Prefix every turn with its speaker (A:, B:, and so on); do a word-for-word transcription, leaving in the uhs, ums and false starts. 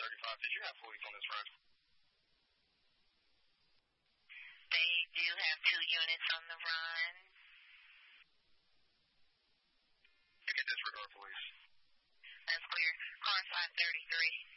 A: thirty-five. Did you have police on this road?
B: They do have two units on the run.
A: You can disregard police.
B: That's clear. Car five thirty-three.